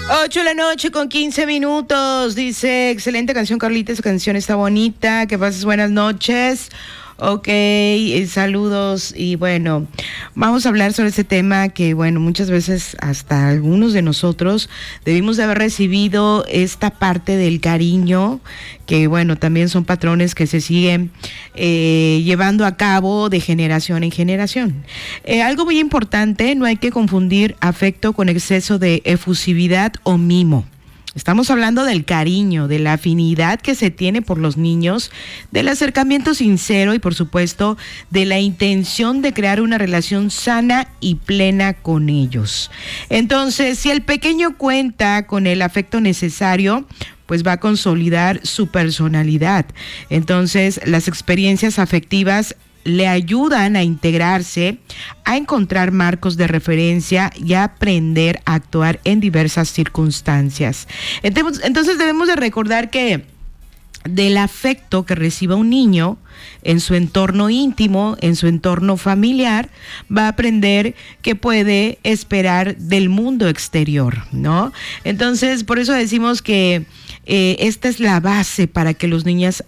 8:15 dice, excelente canción, Carlita, esa canción está bonita, que pases buenas noches. Ok, saludos. Y bueno, vamos a hablar sobre este tema que, bueno, muchas veces hasta algunos de nosotros debimos de haber recibido esta parte del cariño, que bueno, también son patrones que se siguen llevando a cabo de generación en generación. Algo muy importante, no hay que confundir afecto con exceso de efusividad o mimo. Estamos hablando del cariño, de la afinidad que se tiene por los niños, del acercamiento sincero y por supuesto de la intención de crear una relación sana y plena con ellos. Entonces, si el pequeño cuenta con el afecto necesario, pues va a consolidar su personalidad. Entonces, las experiencias afectivas le ayudan a integrarse, a encontrar marcos de referencia y a aprender a actuar en diversas circunstancias. Entonces debemos de recordar que del afecto que reciba un niño en su entorno íntimo, en su entorno familiar, va a aprender que puede esperar del mundo exterior, ¿no? Entonces, por eso decimos que esta es la base para que los niños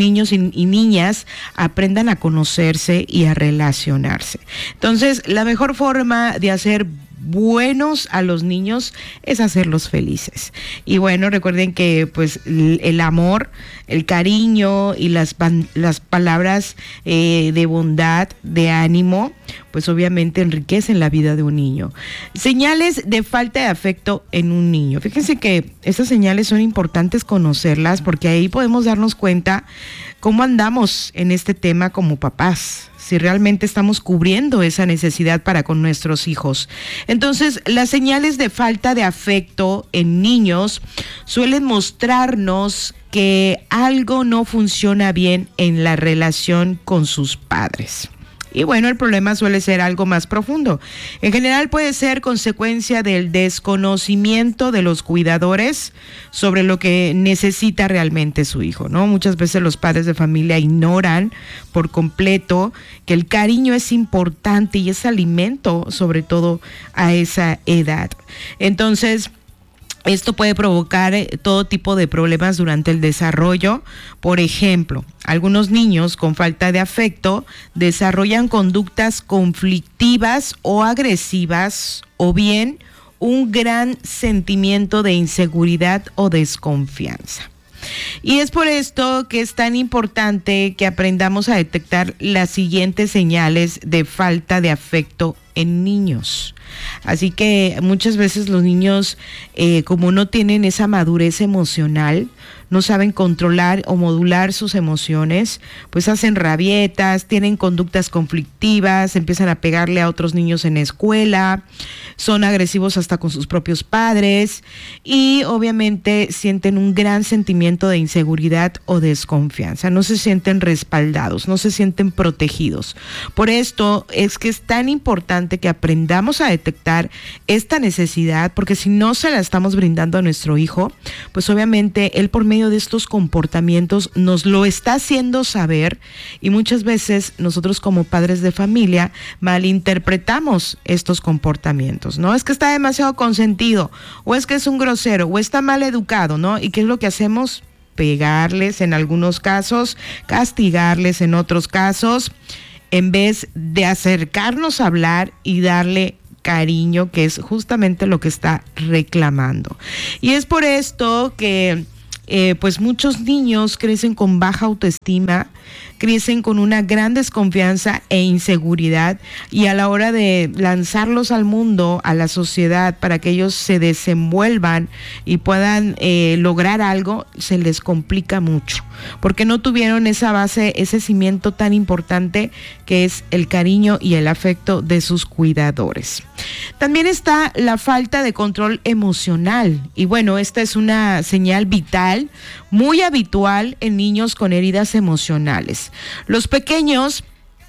y niñas aprendan a conocerse y a relacionarse. Entonces, la mejor forma de hacer buenos a los niños es hacerlos felices. Y bueno, recuerden que pues el amor, el cariño y las palabras de bondad, de ánimo, pues obviamente enriquecen la vida de un niño. Señales de falta de afecto en un niño. Fíjense que estas señales son importantes conocerlas porque ahí podemos darnos cuenta cómo andamos en este tema como papás, si realmente estamos cubriendo esa necesidad para con nuestros hijos. Entonces, las señales de falta de afecto en niños suelen mostrarnos que algo no funciona bien en la relación con sus padres. Y bueno, el problema suele ser algo más profundo. En general puede ser consecuencia del desconocimiento de los cuidadores sobre lo que necesita realmente su hijo, ¿no? Muchas veces los padres de familia ignoran por completo que el cariño es importante y es alimento, sobre todo a esa edad. Entonces, esto puede provocar todo tipo de problemas durante el desarrollo. Por ejemplo, algunos niños con falta de afecto desarrollan conductas conflictivas o agresivas o bien un gran sentimiento de inseguridad o desconfianza. Y es por esto que es tan importante que aprendamos a detectar las siguientes señales de falta de afecto en niños. Así que muchas veces los niños, como no tienen esa madurez emocional, no saben controlar o modular sus emociones, pues hacen rabietas, tienen conductas conflictivas, empiezan a pegarle a otros niños en la escuela, son agresivos hasta con sus propios padres y obviamente sienten un gran sentimiento de inseguridad o desconfianza, no se sienten respaldados, no se sienten protegidos. Por esto es que es tan importante que aprendamos a detectar esta necesidad, porque si no se la estamos brindando a nuestro hijo, pues obviamente él por medio de estos comportamientos nos lo está haciendo saber y muchas veces nosotros como padres de familia malinterpretamos estos comportamientos, ¿no? Es que está demasiado consentido, o es que es un grosero, o está mal educado, ¿no? ¿Y qué es lo que hacemos? Pegarles en algunos casos, castigarles en otros casos, en vez de acercarnos a hablar y darle cariño, que es justamente lo que está reclamando. Y es por esto que pues muchos niños crecen con baja autoestima, crecen con una gran desconfianza e inseguridad, y a la hora de lanzarlos al mundo, a la sociedad, para que ellos se desenvuelvan y puedan lograr algo, se les complica mucho, porque no tuvieron esa base, ese cimiento tan importante que es el cariño y el afecto de sus cuidadores. También está la falta de control emocional, y bueno, esta es una señal vital, muy habitual en niños con heridas emocionales. Los pequeños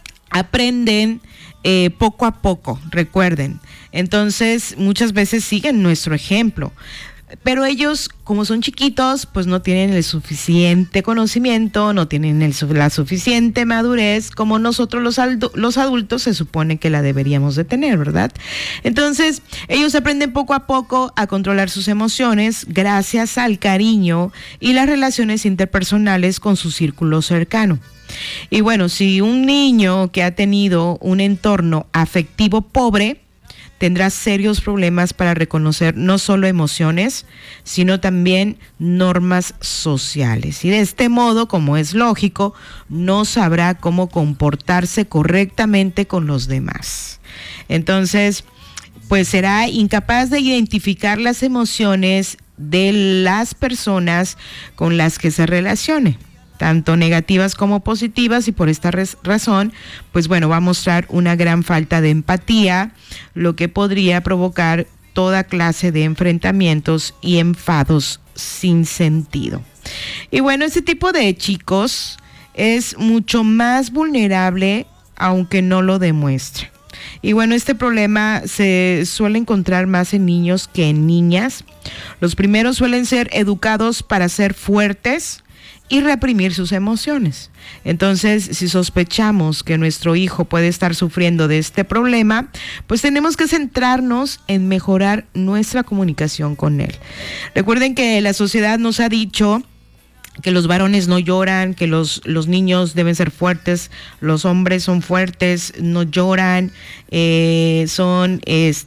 aprenden poco a poco, recuerden. Entonces, muchas veces siguen nuestro ejemplo. pero ellos, como son chiquitos, pues no tienen el suficiente conocimiento, no tienen la suficiente madurez como nosotros los adultos se supone que la deberíamos de tener, ¿verdad? Entonces, ellos aprenden poco a poco a controlar sus emociones gracias al cariño y las relaciones interpersonales con su círculo cercano. Y bueno, si un niño que ha tenido un entorno afectivo pobre, tendrá serios problemas para reconocer no solo emociones, sino también normas sociales. Y de este modo, como es lógico, no sabrá cómo comportarse correctamente con los demás. Entonces, pues será incapaz de identificar las emociones de las personas con las que se relacione, tanto negativas como positivas, y por esta razón, pues bueno, va a mostrar una gran falta de empatía, lo que podría provocar toda clase de enfrentamientos y enfados sin sentido. Y bueno, este tipo de chicos es mucho más vulnerable, aunque no lo demuestre. Y bueno, este problema se suele encontrar más en niños que en niñas. Los primeros suelen ser educados para ser fuertes y reprimir sus emociones. Entonces, si sospechamos que nuestro hijo puede estar sufriendo de este problema, pues tenemos que centrarnos en mejorar nuestra comunicación con él. Recuerden que la sociedad nos ha dicho que los varones no lloran, que los niños deben ser fuertes, los hombres son fuertes, no lloran, son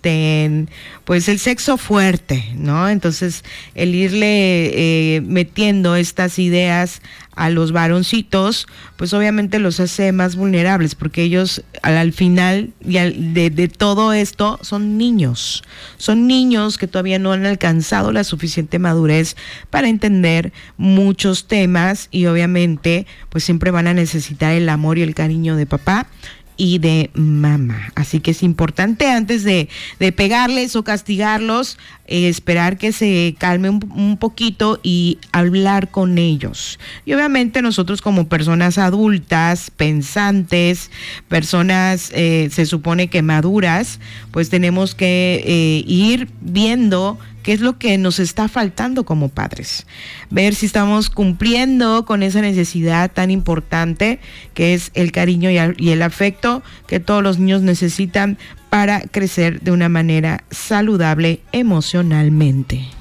pues el sexo fuerte, ¿no? Entonces, el irle metiendo estas ideas a los varoncitos, pues obviamente los hace más vulnerables, porque ellos al final de todo esto son niños que todavía no han alcanzado la suficiente madurez para entender muchos temas, y obviamente pues siempre van a necesitar el amor y el cariño de papá y de mamá. Así que es importante, antes de pegarles o castigarlos, esperar que se calme un poquito y hablar con ellos. Y obviamente nosotros, como personas adultas, pensantes, personas se supone que maduras, pues tenemos que ir viendo qué es lo que nos está faltando como padres. Ver si estamos cumpliendo con esa necesidad tan importante que es el cariño y el afecto que todos los niños necesitan para crecer de una manera saludable emocionalmente.